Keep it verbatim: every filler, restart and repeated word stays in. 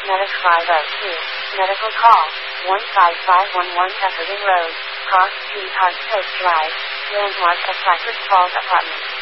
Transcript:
Medic five oh two. Medical call. one five five one one Efforting Road. Cross Street, Hardcoat Drive. Landmark at Cypress Falls Apartments.